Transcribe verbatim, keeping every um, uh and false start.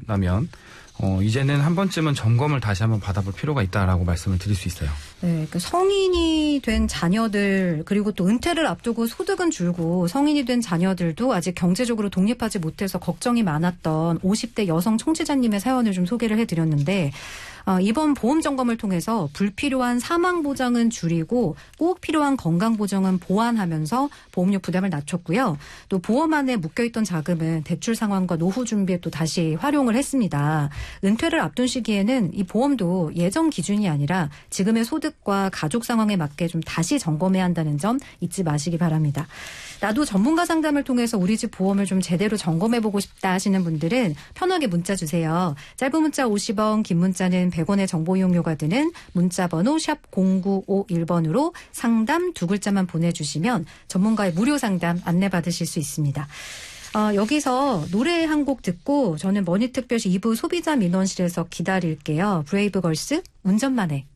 나면 어, 이제는 한 번쯤은 점검을 다시 한번 받아볼 필요가 있다라고 말씀을 드릴 수 있어요. 네, 그 성인이 된 자녀들 그리고 또 은퇴를 앞두고 소득은 줄고 성인이 된 자녀들도 아직 경제적으로 독립하지 못해서 걱정이 많았던 오십 대 여성 청취자님의 사연을 좀 소개를 해드렸는데 어, 이번 보험 점검을 통해서 불필요한 사망 보장은 줄이고 꼭 필요한 건강 보장은 보완하면서 보험료 부담을 낮췄고요. 또 보험 안에 묶여있던 자금은 대출 상환과 노후 준비에 또 다시 활용을 했습니다. 은퇴를 앞둔 시기에는 이 보험도 예전 기준이 아니라 지금의 소득과 가족 상황에 맞게 좀 다시 점검해야 한다는 점 잊지 마시기 바랍니다. 나도 전문가 상담을 통해서 우리 집 보험을 좀 제대로 점검해보고 싶다 하시는 분들은 편하게 문자 주세요. 짧은 문자 오십 원, 긴 문자는 백 원의 정보 이용료가 드는 문자번호 샵 공구오일 번으로 상담 두 글자만 보내주시면 전문가의 무료 상담 안내받으실 수 있습니다. 어, 여기서 노래 한 곡 듣고 저는 머니특별시 이 부 소비자 민원실에서 기다릴게요. 브레이브걸스 운전만 해.